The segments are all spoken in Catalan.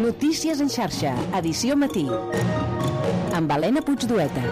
Notícies en xarxa, edició matí. Amb Helena Puigdueta.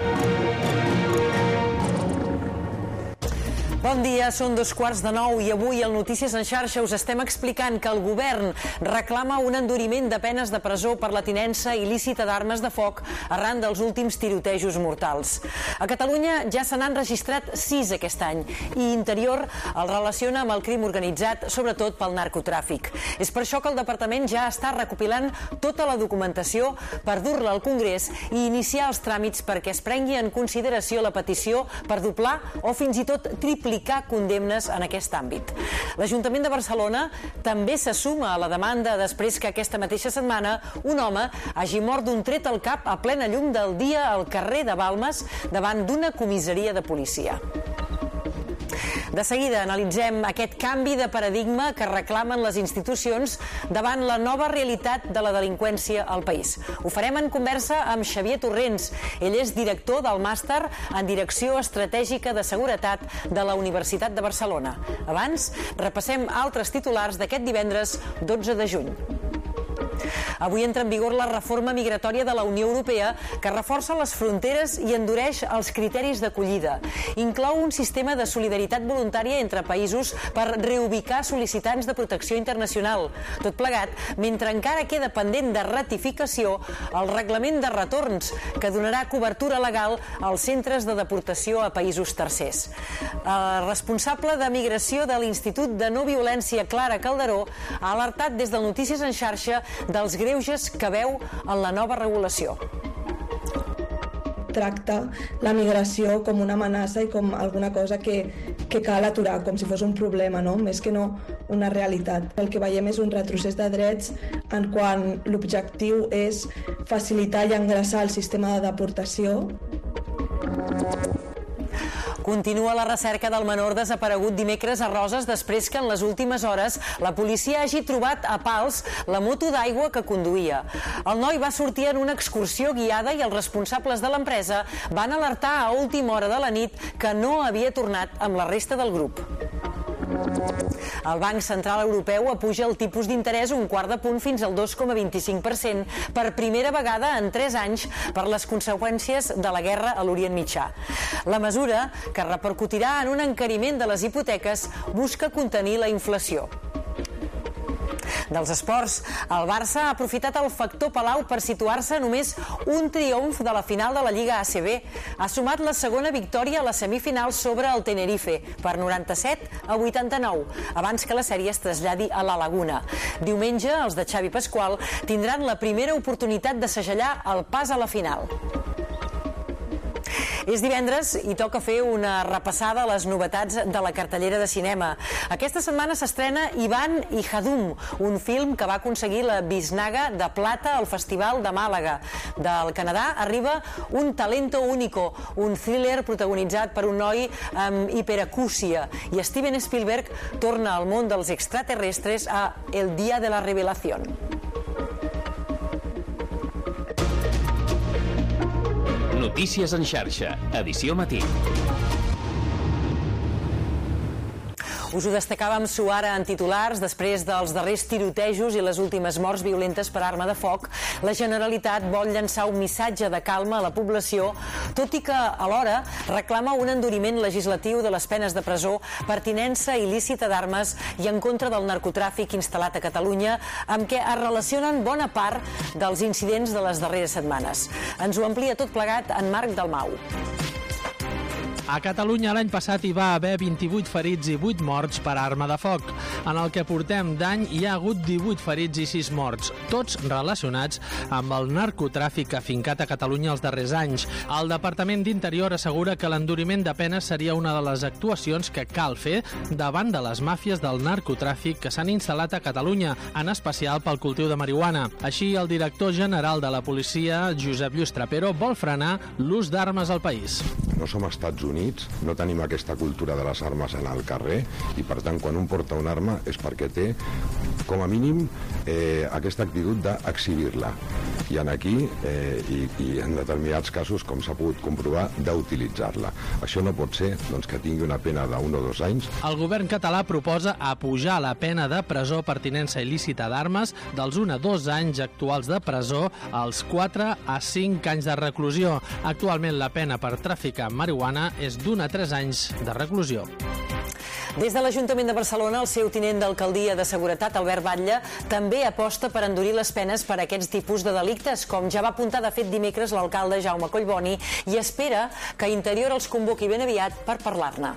Bon dia, són 8:45 i avui al Notícies en xarxa us estem explicant que el govern reclama un enduriment de penes de presó per la tinença il·lícita d'armes de foc arran dels últims tirotejos mortals. A Catalunya ja se n'han registrat 6 aquest any i Interior el relaciona amb el crim organitzat, sobretot pel narcotràfic. És per això que el departament ja està recopilant tota la documentació per dur-la al Congrés i iniciar els tràmits perquè es prengui en consideració la petició per doblar o fins i tot triplicar condemnes en aquest àmbit. L'Ajuntament de Barcelona també se suma a la demanda després que aquesta mateixa setmana un home hagi mort d'un tret al cap a plena llum del dia al carrer de Balmes davant d'una comissaria de policia. De seguida analitzem aquest canvi de paradigma que reclamen les institucions davant la nova realitat de la delinqüència al país. Ho farem en conversa amb Xavier Torrents. Ell és director del màster en Direcció Estratègica de Seguretat de la Universitat de Barcelona. Abans, repassem altres titulars d'aquest divendres 12 de juny. Avui entra en vigor la reforma migratòria de la Unió Europea que reforça les fronteres i endureix els criteris d'acollida. Inclou un sistema de solidaritat voluntària entre països per reubicar sol·licitants de protecció internacional. Tot plegat, mentre encara queda pendent de ratificació el reglament de retorns que donarà cobertura legal als centres de deportació a països tercers. El responsable de migració de l'Institut de No Violència, Clara Calderó, ha alertat des del Notícies en xarxa dels greuges que veu en la nova regulació. Tracta la migració com una amenaça i com alguna cosa que cal aturar, com si fos un problema, no? Més que no una realitat. El que veiem és un retrocés de drets en quan l'objectiu és facilitar i engreixar el sistema de deportació. Continua la recerca del menor desaparegut dimecres a Roses després que en les últimes hores la policia hagi trobat a Pals la moto d'aigua que conduïa. El noi va sortir en una excursió guiada i els responsables de l'empresa van alertar a última hora de la nit que no havia tornat amb la resta del grup. El Banc Central Europeu apuja el tipus d'interès un quart de punt fins al 2,25% per primera vegada en 3 anys per les conseqüències de la guerra a l'Orient Mitjà. La mesura, que repercutirà en un encariment de les hipoteques, busca contenir la inflació. Dels esports, el Barça ha aprofitat el factor Palau per situar-se a només un triomf de la final de la Lliga ACB. Ha sumat la segona victòria a la semifinal sobre el Tenerife, per 97-89, abans que la sèrie es traslladi a la Laguna. Diumenge, els de Xavi Pasqual tindran la primera oportunitat de segellar el pas a la final. És divendres i toca fer una repassada a les novetats de la cartellera de cinema. Aquesta setmana s'estrena Ivan i Hadum, un film que va aconseguir la Biznaga de Plata al Festival de Màlaga. Del Canadà arriba Un Talento Único, un thriller protagonitzat per un noi amb hiperacúsia, i Steven Spielberg torna al món dels extraterrestres a El Día de la Revelación. Notícies en xarxa, edició matí. Us ho destacàvem suara en titulars. Després dels darrers tirotejos i les últimes morts violentes per arma de foc, la Generalitat vol llançar un missatge de calma a la població, tot i que alhora reclama un enduriment legislatiu de les penes de presó per tinença il·lícita d'armes i en contra del narcotràfic instal·lat a Catalunya, amb què es relacionen bona part dels incidents de les darreres setmanes. Ens ho amplia tot plegat en Marc Dalmau. A Catalunya l'any passat hi va haver 28 ferits i 8 morts per arma de foc. En el que portem d'any hi ha hagut 18 ferits i 6 morts, tots relacionats amb el narcotràfic afincat a Catalunya els darrers anys. El Departament d'Interior assegura que l'enduriment de penes seria una de les actuacions que cal fer davant de les màfies del narcotràfic que s'han instal·lat a Catalunya, en especial pel cultiu de marihuana. Així, el director general de la policia, Josep Lluís Trapero, vol frenar l'ús d'armes al país. No som Estats Units, no tenim aquesta cultura de les armes en el carrer i, per tant, quan un porta una arma és perquè té, com a mínim, aquesta actitud d'exhibir-la. I aquí, i en determinats casos, com s'ha pogut comprovar, d'utilitzar-la. Això no pot ser que tingui una pena d'1 o 2 anys. El govern català proposa apujar la pena de presó per tinença il·lícita d'armes dels 1 a 2 anys actuals de presó als 4 a 5 anys de reclusió. Actualment la pena per traficar marihuana és d'1 a 3 anys de reclusió. Des de l'Ajuntament de Barcelona, el seu tinent d'alcaldia de Seguretat, Albert Batlle, també aposta per endurir les penes per a aquests tipus de delictes, com ja va apuntar de fet dimecres l'alcalde Jaume Collboni, i espera que Interior els convoqui ben aviat per parlar-ne.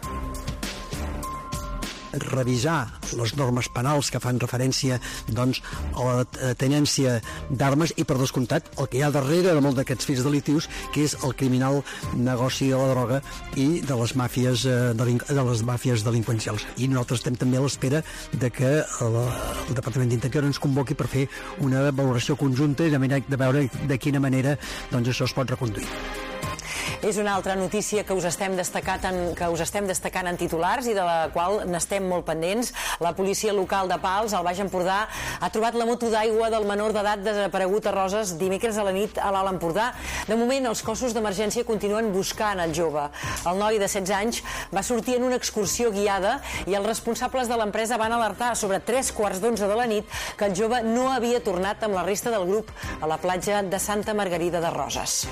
Revisar les normes penals que fan referència a la tenència d'armes i, per descomptat, el que hi ha darrere de molts d'aquests fets delictius, que és el criminal negoci de la droga i de les màfies delinqüencials. I nosaltres estem també a l'espera de que el Departament d'Interior ens convoqui per fer una valoració conjunta i de veure de quina manera això es pot reconduir. És una altra notícia que us estem destacant en titulars i de la qual n'estem molt pendents. La policia local de Pals, al Baix Empordà, ha trobat la moto d'aigua del menor d'edat desaparegut a Roses dimecres a la nit a l'Alt Empordà. De moment, els cossos d'emergència continuen buscant el jove. El noi de 16 anys va sortir en una excursió guiada i els responsables de l'empresa van alertar sobre 11:15 de la nit que el jove no havia tornat amb la resta del grup a la platja de Santa Margarida de Roses.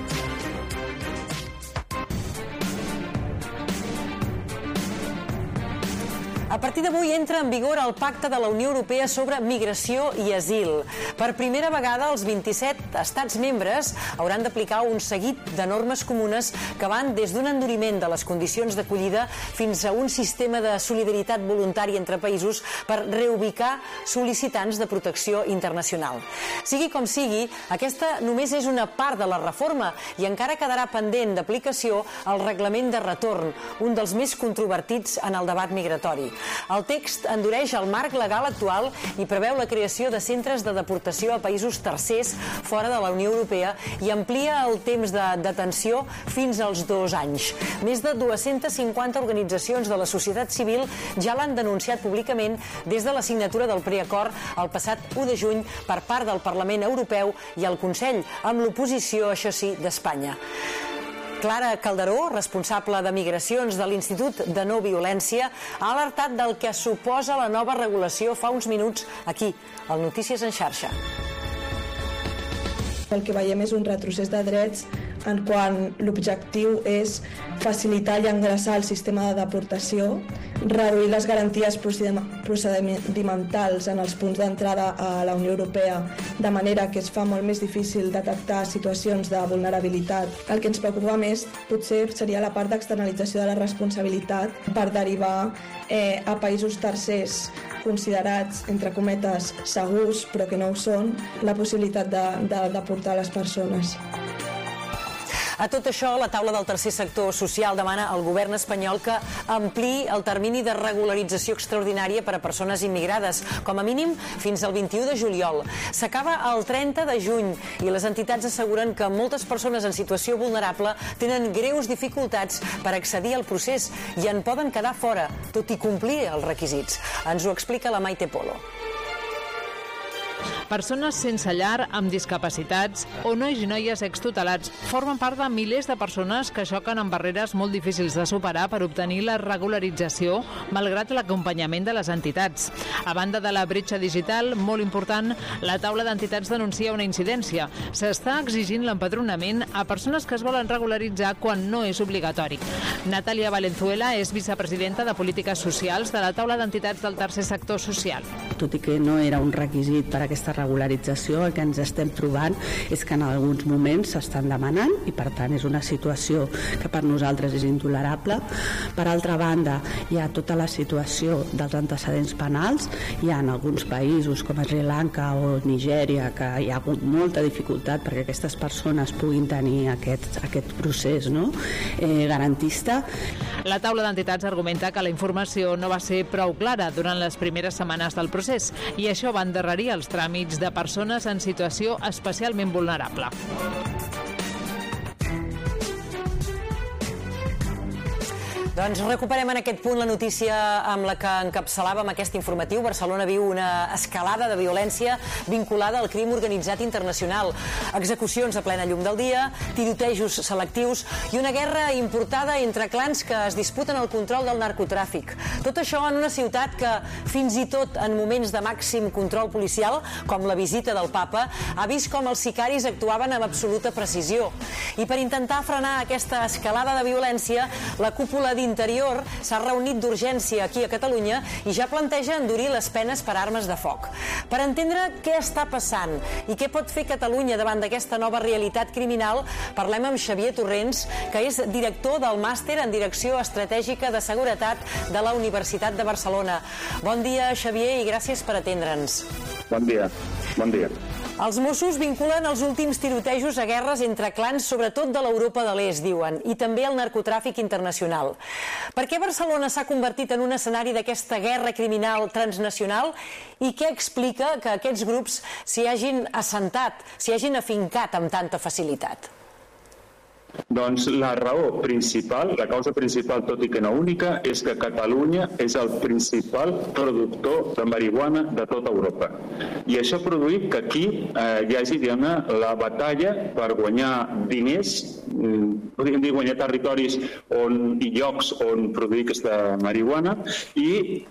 A partir d'avui entra en vigor el Pacte de la Unió Europea sobre Migració i Asil. Per primera vegada, els 27 estats membres hauran d'aplicar un seguit de normes comunes que van des d'un enduriment de les condicions d'acollida fins a un sistema de solidaritat voluntària entre països per reubicar sol·licitants de protecció internacional. Sigui com sigui, aquesta només és una part de la reforma i encara quedarà pendent d'aplicació el reglament de retorn, un dels més controvertits en el debat migratori. El text endureix el marc legal actual i preveu la creació de centres de deportació a països tercers fora de la Unió Europea i amplia el temps de detenció fins als 2 anys. Més de 250 organitzacions de la societat civil ja l'han denunciat públicament des de la signatura del preacord el passat 1 de juny per part del Parlament Europeu i el Consell, amb l'oposició, això sí, d'Espanya. Clara Calderó, responsable de migracions de l'Institut de No Violència, ha alertat del que suposa la nova regulació fa uns minuts aquí, al Notícies en xarxa. El que veiem és un retrocés de drets en quan l'objectiu és facilitar i engreixar el sistema de deportació, reduir les garanties procedimentals en els punts d'entrada a la Unió Europea, de manera que es fa molt més difícil detectar situacions de vulnerabilitat. El que ens preocupa més potser seria la part d'externalització de la responsabilitat per derivar a països tercers considerats, entre cometes, segurs, però que no ho són, la possibilitat de deportar les persones. A tot això, la taula del tercer sector social demana al govern espanyol que ampliï el termini de regularització extraordinària per a persones immigrades, com a mínim fins al 21 de juliol. S'acaba el 30 de juny i les entitats asseguren que moltes persones en situació vulnerable tenen greus dificultats per accedir al procés i en poden quedar fora, tot i complir els requisits. Ens ho explica la Maite Polo. Persones sense llar, amb discapacitats o nois i noies extutelats formen part de milers de persones que xoquen amb barreres molt difícils de superar per obtenir la regularització, malgrat l'acompanyament de les entitats. A banda de la bretxa digital, molt important, la taula d'entitats denuncia una incidència. S'està exigint l'empadronament a persones que es volen regularitzar quan no és obligatori. Natàlia Valenzuela és vicepresidenta de Polítiques Socials de la taula d'entitats del tercer sector social. Tot i que no era un requisit per aquesta regularització, el que ens estem trobant és que en alguns moments s'estan demanant i per tant és una situació que per nosaltres és intolerable. Per altra banda, hi ha tota la situació dels antecedents penals. Hi ha en alguns països com Sri Lanka o Nigèria que hi ha hagut molta dificultat perquè aquestes persones puguin tenir aquest procés garantista. La taula d'entitats argumenta que la informació no va ser prou clara durant les primeres setmanes del procés i això va endarrerir els tràmits de persones en situació especialment vulnerable. Doncs recuperem en aquest punt la notícia amb la que encapçalàvem aquest informatiu. Barcelona viu una escalada de violència vinculada al crim organitzat internacional. Execucions a plena llum del dia, tirotejos selectius i una guerra importada entre clans que es disputen el control del narcotràfic. Tot això en una ciutat que, fins i tot en moments de màxim control policial, com la visita del papa, ha vist com els sicaris actuaven amb absoluta precisió. I per intentar frenar aquesta escalada de violència, la cúpula d'Interior s'ha reunit d'urgència aquí a Catalunya i ja planteja endurir les penes per armes de foc. Per entendre què està passant i què pot fer Catalunya davant d'aquesta nova realitat criminal, parlem amb Xavier Torrents, que és director del Màster en Direcció Estratègica de Seguretat de la Universitat de Barcelona. Bon dia, Xavier, i gràcies per atendre'ns. Bon dia. Bon dia. Els Mossos vinculen els últims tirotejos a guerres entre clans, sobretot de l'Europa de l'Est, diuen, i també el narcotràfic internacional. Per què Barcelona s'ha convertit en un escenari d'aquesta guerra criminal transnacional i què explica que aquests grups s'hi hagin assentat, s'hi hagin afincat amb tanta facilitat? Doncs la raó principal, la causa principal, tot i que no única, és que Catalunya és el principal productor de marihuana de tota Europa. I això ha produït que aquí hi hagi, diguem-ne, la batalla per guanyar diners, podríem dir guanyar territoris i llocs on produir aquesta marihuana, i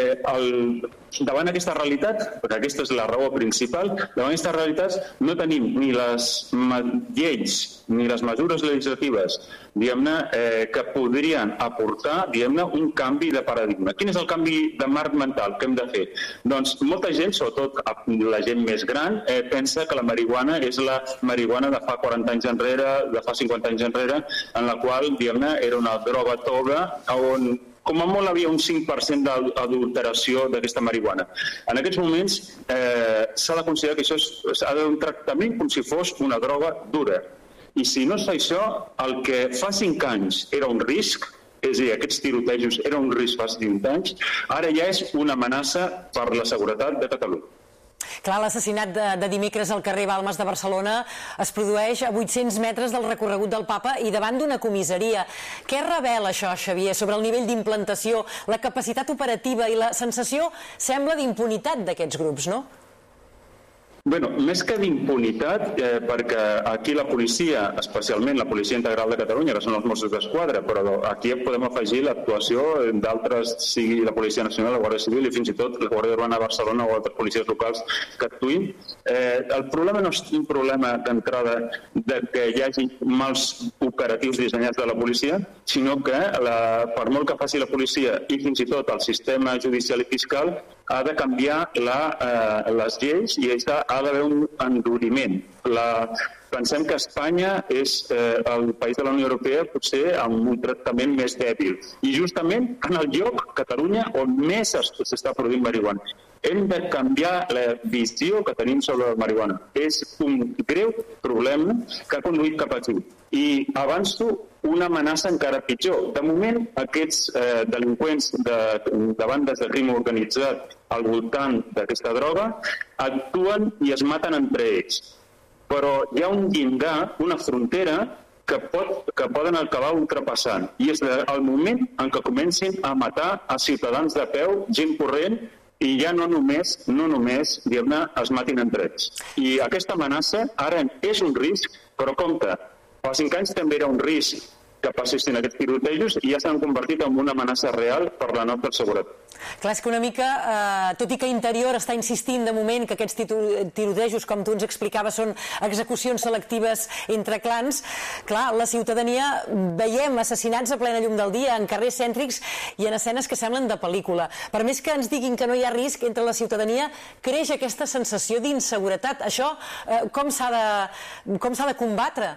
davant aquesta realitat, perquè aquesta és la raó principal, davant aquesta realitat no tenim ni les lleis ni les mesures legislatives, diguem-ne, que podrien aportar, diguem-ne, un canvi de paradigma. Quin és el canvi de marc mental que hem de fer? Doncs molta gent, sobretot la gent més gran, pensa que la marihuana és la marihuana de fa 40 anys enrere, de fa 50 anys enrere, en la qual, diguem-ne, era una droga toga on com a molt havia un 5% d'adulteració d'aquesta marihuana. En aquests moments s'ha de considerar que això ha de un tractament com si fos una droga dura. I si no és això, el que fa 5 anys era un risc, és a dir, aquests tirotejos era un risc fa 5 anys, ara ja és una amenaça per la seguretat de Catalunya. Clar, l'assassinat de dimecres al carrer Balmes de Barcelona es produeix a 800 metres del recorregut del Papa i davant d'una comissaria. Què revela això, Xavier, sobre el nivell d'implantació, la capacitat operativa i la sensació, sembla, d'impunitat d'aquests grups, no? Bé, més que d'impunitat, perquè aquí la policia, especialment la Policia Integral de Catalunya, que són els Mossos d'Esquadra, però aquí podem afegir l'actuació d'altres, sigui la Policia Nacional, la Guàrdia Civil i fins i tot la Guàrdia Urbana de Barcelona o altres policies locals que actuïn. El problema no és un problema d'entrada de que hi hagi mals operatius dissenyats de la policia, sinó que per molt que faci la policia i fins i tot el sistema judicial i fiscal ha de canviar les lleis i ha d'haver un enduriment. Pensem que Espanya és el país de la Unió Europea potser amb un tractament més dèbil. I justament en el lloc, Catalunya, on més s'està produint marihuana. Hem de canviar la visió que tenim sobre la marihuana. És un greu problema que ha conduït cap aquí. I avanço una amenaça encara pitjor. De moment, aquests delinqüents de bandes de crim organitzat al voltant d'aquesta droga actuen i es maten entre ells. Però hi ha un llindar, una frontera que poden acabar ultrapassant. I és el moment en què comencin a matar a ciutadans de peu, gent corrent, i ja no només diguem-ne, es matin entre ells. I aquesta amenaça ara és un risc, però compte, fa 5 anys també era un risc que passessin aquests tirotejos i ja s'han convertit en una amenaça real per la nostra seguretat. Clar, és que una mica, tot i que Interior està insistint de moment que aquests tirotejos, com tu ens explicaves, són execucions selectives entre clans, clar, la ciutadania veiem assassinats a plena llum del dia en carrers cèntrics i en escenes que semblen de pel·lícula. Per més que ens diguin que no hi ha risc entre la ciutadania, creix aquesta sensació d'inseguretat. Això com s'ha de combatre?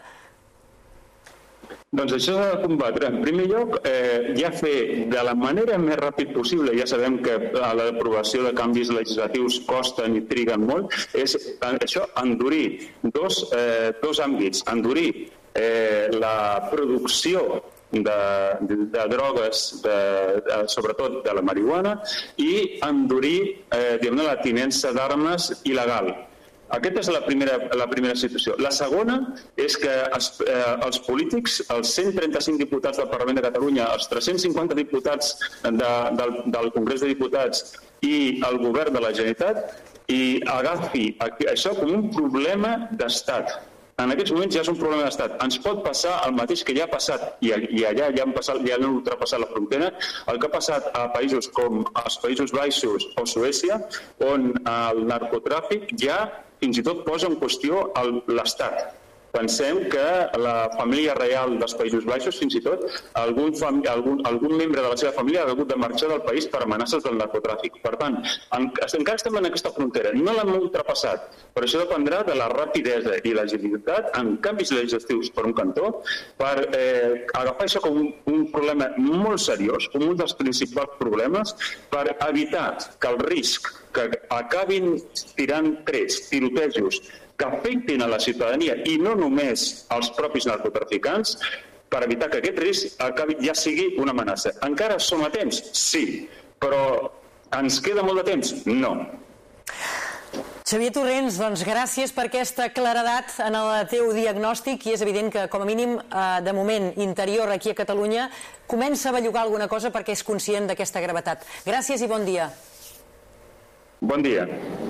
Doncs això s'ha de combatre. En primer lloc, ja fer de la manera més ràpid possible, ja sabem que l'aprovació de canvis legislatius costen i triguen molt, és això, endurir dos àmbits. Endurir la producció de drogues, sobretot de la marihuana, i endurir la tinença d'armes il·legal. Aquesta és la primera situació. La segona és que els polítics, els 135 diputats del Parlament de Catalunya, els 350 diputats del Congrés de Diputats i el govern de la Generalitat, i agafi això com un problema d'estat. En aquests moments ja és un problema d'estat. Ens pot passar el mateix que ja ha passat, i allà ja han ultrapassat la frontera, el que ha passat a països com els Països Baixos o Suècia, on el narcotràfic ja fins i tot posa en qüestió l'estat. Pensem que la família reial dels Països Baixos, fins i tot, algun membre de la seva família ha hagut de marxar del país per amenaces del narcotràfic. Per tant, encara estem en aquesta frontera, no l'hem ultrapassat, però això dependrà de la rapidesa i l'agilitat en canvis legislatius per un cantó, per agafar això com un problema molt seriós, com un dels principals problemes, per evitar que el risc que acabin tirant trets, tirotejos, que afectin a la ciutadania i no només als propis narcotraficants, per evitar que aquest risc ja sigui una amenaça. Encara som a temps? Sí. Però ens queda molt de temps? No. Xavier Torrents, doncs gràcies per aquesta claredat en el teu diagnòstic, i és evident que, com a mínim, de moment, interior aquí a Catalunya, comença a bellugar alguna cosa perquè és conscient d'aquesta gravetat. Gràcies i bon dia. Bon dia.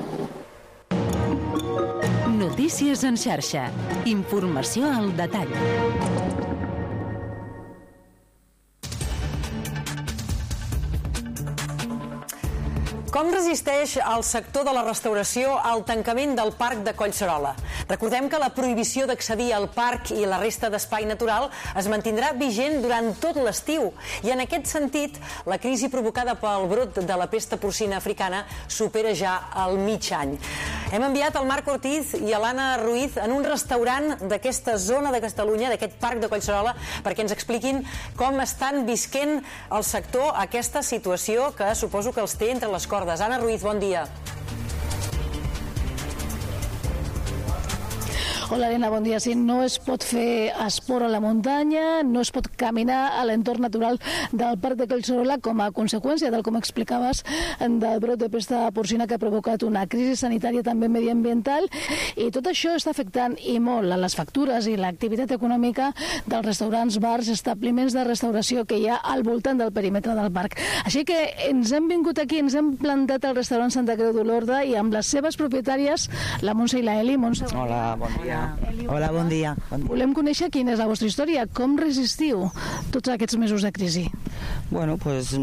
Notícies en xarxa. Informació al detall. Com resisteix el sector de la restauració al tancament del Parc de Collserola? Recordem que la prohibició d'accedir al parc i la resta d'espai natural es mantindrà vigent durant tot l'estiu, i en aquest sentit la crisi provocada pel brot de la pesta porcina africana supera ja el mig any. Hem enviat el Marc Ortiz i l'Anna Ruiz en un restaurant d'aquesta zona de Catalunya, d'aquest Parc de Collserola, perquè ens expliquin com estan visquent el sector aquesta situació que suposo que els té entre les cordes. Anna Ruiz, bon dia. Hola, Elena, bon dia. Sí, no es pot fer esport a la muntanya, no es pot caminar a l'entorn natural del Parc de Collserola com a conseqüència del, com explicaves, del brot de pesta porcina que ha provocat una crisi sanitària també mediambiental, i tot això està afectant i molt a les factures i l'activitat econòmica dels restaurants, bars, establiments de restauració que hi ha al voltant del perímetre del parc. Així que ens hem vingut aquí, ens hem plantat al restaurant Santa Creu d'Olorda i amb les seves propietàries, la Montse i la Eli. Montse, hola, bon dia. Hola, bon dia. Volem conèixer quina és la vostra història. Com resistiu tots aquests mesos de crisi? Bueno, doncs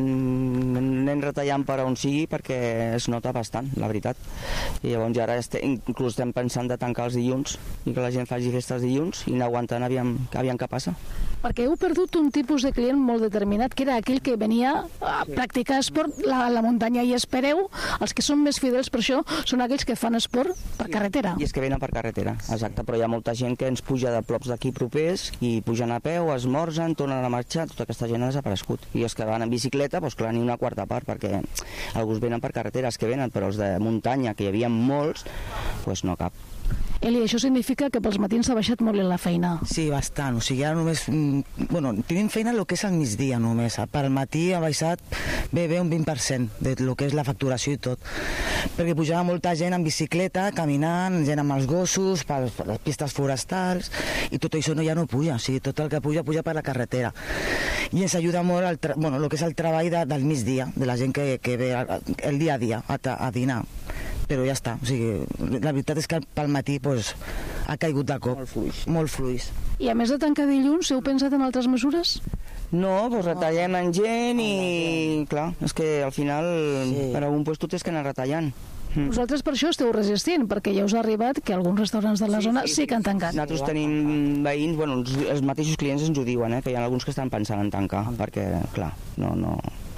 anem retallant per on sigui perquè es nota bastant, la veritat. I llavors ara inclús estem pensant de tancar els dilluns i que la gent faci festes dilluns i anar aguantant aviam què passa. Perquè heu perdut un tipus de client molt determinat, que era aquell que venia a practicar esport a la muntanya, i espereu, els que són més fidels per això, són aquells que fan esport per carretera. I és que venen per carretera, exacte, però hi ha molta gent que ens puja de plops d'aquí propers i pugen a peu, esmorzen, tornen a marxar, tota aquesta gent ha desaparegut. I els que van en bicicleta, doncs clar, ni una quarta part, perquè alguns venen per carretera, els que venen, però els de muntanya, que hi havia molts, doncs no cap. Eli, això significa que pels matins s'ha baixat molt la feina. Sí, bastant. O sigui, ara només... Bueno, tenim feina el que és al migdia només. Pel matí ha baixat bé un 20% de lo que és la facturació i tot. Perquè pujava molta gent en bicicleta, caminant, gent amb els gossos, per les pistes forestals, i tot això ja no puja. O sigui, tot el que puja per la carretera. I ens ajuda molt el que és el treball del migdia, de la gent que ve el dia a dia a dinar. Però ja està, o sigui, la veritat és que pel matí ha caigut de cop. Molt fluix. I a més de tancar dilluns, heu pensat en altres mesures? No, retallem en gent i, clar, és que al final per algun lloc tu tens que anar retallant. Vosaltres per això esteu resistint, perquè ja us ha arribat que alguns restaurants de la zona sí que han tancat. Nosaltres tenim veïns, bueno, els mateixos clients ens ho diuen, que hi ha alguns que estan pensant en tancar, perquè, clar, no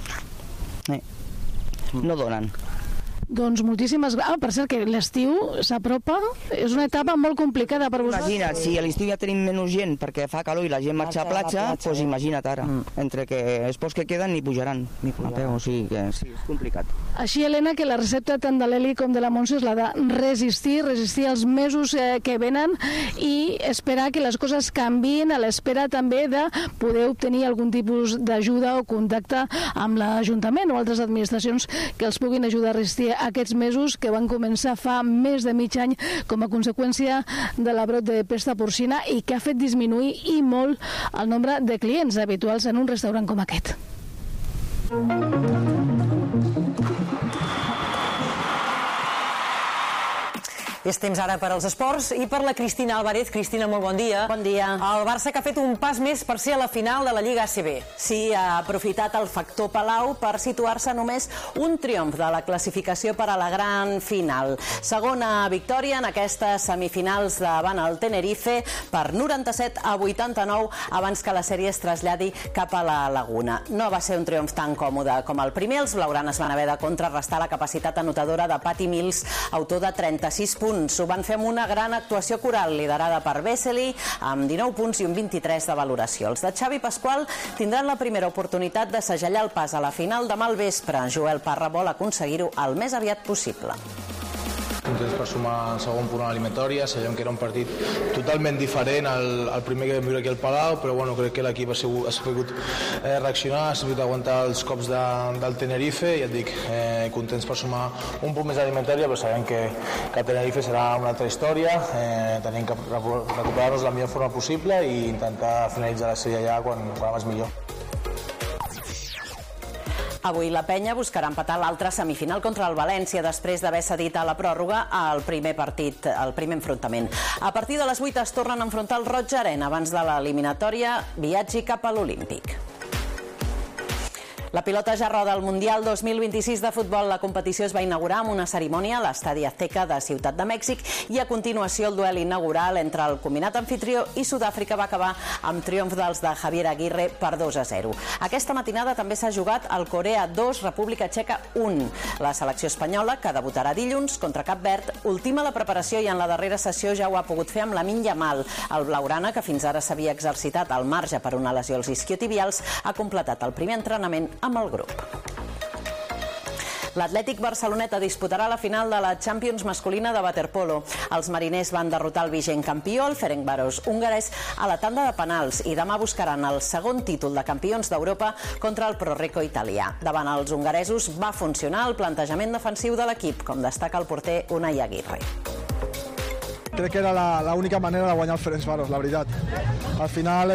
donen. Doncs moltíssimes gràcies. Per cert, que l'estiu s'apropa, és una etapa molt complicada per vosaltres. Imagina't, si a l'estiu ja tenim menys gent perquè fa calor i la gent marxa a platja, doncs imagina't ara. Entre que els pocs que queden ni pujaran a peu, o sigui que sí, és complicat. Així, Helena, que la recepta tant de l'Eli com de la Montse és la de resistir els mesos que venen i esperar que les coses canviïn, a l'espera també de poder obtenir algun tipus d'ajuda o contacte amb l'Ajuntament o altres administracions que els puguin ajudar a resistir aquests mesos que van començar fa més de mig any com a conseqüència de la brot de pesta porcina i que ha fet disminuir i molt el nombre de clients habituals en un restaurant com aquest. És temps ara per als esports i per la Cristina Álvarez. Cristina, molt bon dia. Bon dia. El Barça que ha fet un pas més per ser a la final de la Lliga ACB. Sí, ha aprofitat el factor Palau per situar-se només un triomf de la classificació per a la gran final. Segona victòria en aquestes semifinals davant el Tenerife per 97-89 abans que la sèrie es traslladi cap a la Laguna. No va ser un triomf tan còmode com el primer. Els blaugranes van haver de contrarrestar la capacitat anotadora de Patty Mills, autor de 36 punts. Ho van fer amb una gran actuació coral liderada per Vesely amb 19 punts i un 23 de valoració. Els de Xavi Pasqual tindran la primera oportunitat de segellar el pas a la final demà al vespre. Joel Parra vol aconseguir-ho el més aviat possible. Contents per sumar el segon punt a l'eliminatòria. Sabíem que era un partit totalment diferent al primer que vam viure aquí al Palau, però bueno, crec que l'equip ha sabut reaccionar, ha sabut aguantar els cops del Tenerife i et dic, contents per sumar un punt més a l'eliminatòria, però sabem que el Tenerife serà una altra història. Tenim que recuperar-nos de la millor forma possible i intentar finalitzar la sèrie allà quan més millor. Avui la Penya buscarà empatar l'altra semifinal contra el València després d'haver cedit a la pròrroga al primer partit, al primer enfrontament. A partir de les 8 es tornen a enfrontar al Roig Arena abans de l'eliminatòria viatgi cap a l'Olímpic. La pilota ja roda al Mundial 2026 de futbol. La competició es va inaugurar amb una cerimònia a l'Estadi Azteca de Ciutat de Mèxic i a continuació el duel inaugural entre el combinat anfitrió i Sud-àfrica va acabar amb triomf dels de Javier Aguirre per 2-0. Aquesta matinada també s'ha jugat el Corea 2, República Txeca 1. La selecció espanyola, que debutarà dilluns contra Cap Verd, ultima la preparació i en la darrera sessió ja ho ha pogut fer amb Lamine Yamal. El blaugrana, que fins ara s'havia exercitat al marge per una lesió als isquiotibials, ha completat el primer entrenament amb el grup. L'Atlètic Barceloneta disputarà la final de la Champions masculina de waterpolo. Els mariners van derrotar el vigent campió, el Ferencváros hongarès, a la tanda de penals i demà buscaran el segon títol de campions d'Europa contra el Prorreco italià. Davant els hongaresos va funcionar el plantejament defensiu de l'equip, com destaca el porter Unai Aguirre. Crec que era l'única manera de guanyar el Ferencváros, la veritat. Al final,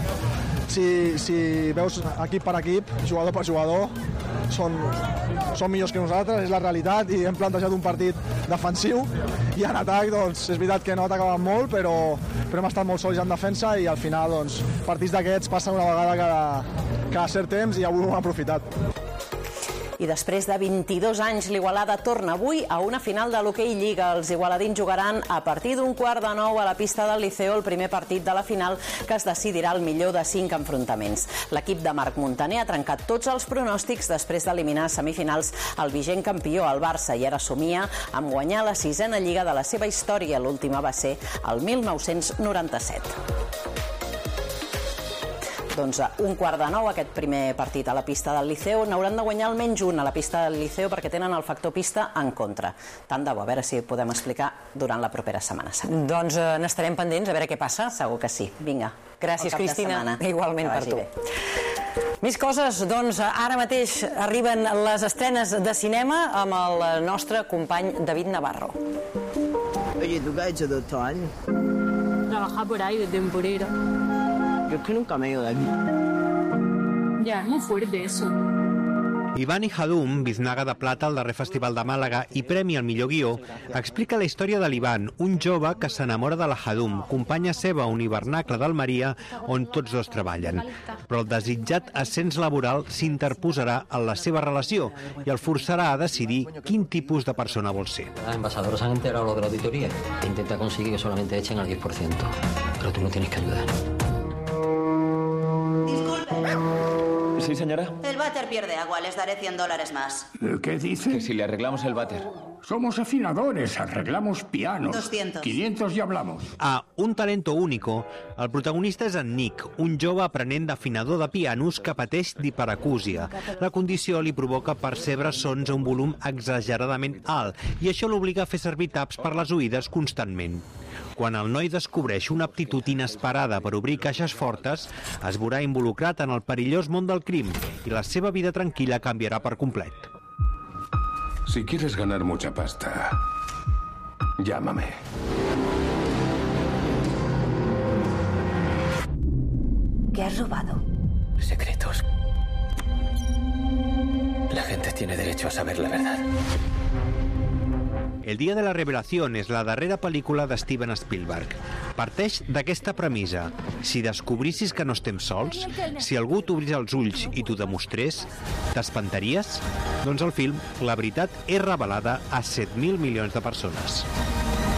si veus equip per equip, jugador per jugador, són millors que nosaltres, és la realitat, i hem plantejat un partit defensiu i en atac doncs, és veritat que no atacaven molt, però hem estat molt sòlids en defensa i al final doncs, partits d'aquests passen una vegada cada cert temps i avui ho hem aprofitat. I després de 22 anys, l'Igualada torna avui a una final de l'Hoquei Lliga. Els igualadins jugaran a partir d'un 8:45 a la pista del Liceo el primer partit de la final, que es decidirà el millor de 5 enfrontaments. L'equip de Marc Montaner ha trencat tots els pronòstics després d'eliminar a semifinals el vigent campió, el Barça, i ara somia amb guanyar la 6a Lliga de la seva història. L'última va ser el 1997. Doncs a 8:45 aquest primer partit a la pista del Liceo. N'hauran de guanyar almenys un a la pista del Liceo perquè tenen el factor pista en contra. Tant de bo, a veure si podem explicar durant la propera Setmana Santa. Doncs n'estarem pendents, a veure què passa. Segur que sí. Vinga. Gràcies, Cristina. Igualment per tu. Bé. Més coses, doncs ara mateix arriben les estrenes de cinema amb el nostre company David Navarro. Oye, ¿tú qué has hecho todo estos años? Trabajar por ahí de temporera. Yo es que nunca me he ido de aquí. Ya, es muy fuerte eso. Iván Hadum, Biznaga de Plata al darrer Festival de Màlaga i Premi al millor guió, explica la història de l'Ivan, un jove que s'enamora de la Hadum, companya seva a un hivernacle d'Almeria on tots dos treballen. Però el desitjat ascens laboral s'interposarà en la seva relació i el forçarà a decidir quin tipus de persona vol ser. Los embajadores han enterado lo de la auditoría e intenta conseguir que solamente echen al 10%. Pero tú no tienes que ayudar. Sí, señora. El váter pierde agua, les daré $100 más. ¿Qué dice? Que si le arreglamos el váter. Somos afinadores, arreglamos pianos. 200. 500 y hablamos. A Un talento único, el protagonista és en Nick, un jove aprenent d'afinador de pianos que pateix d'hiperacúsia. La condició li provoca percebre sons a un volum exageradament alt i això l'obliga a fer servir taps per les oïdes constantment. Quan el noi descobreix una aptitud inesperada per obrir caixes fortes, es veurà involucrat en el perillós món del crim i la seva vida tranquil·la canviarà per complet. Si quieres ganar mucha pasta, llámame. ¿Qué has robado? Secretos. La gente tiene derecho a saber la verdad. El dia de la revelació és la darrera pel·lícula de Steven Spielberg. Parteix d'aquesta premissa. Si descobrissis que no estem sols, si algú t'obrís els ulls i t'ho demostrés, t'espantaries? Doncs el film, la veritat, és revelada a 7.000 milions de persones.